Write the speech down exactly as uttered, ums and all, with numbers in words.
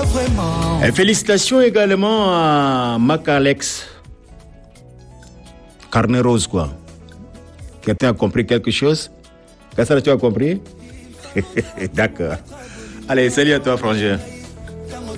vraiment. Et félicitations également à Mac Alex. Carnet rose, quoi. Quelqu'un a compris quelque chose? Qu'est-ce que tu as compris? D'accord. Allez, salut à toi, frangin.